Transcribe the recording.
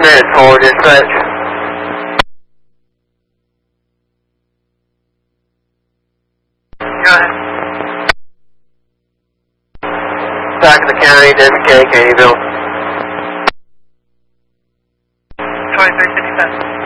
minutes, forward dispatch. Go ahead. Back in the county, Desmond K, Caneyville. 2355.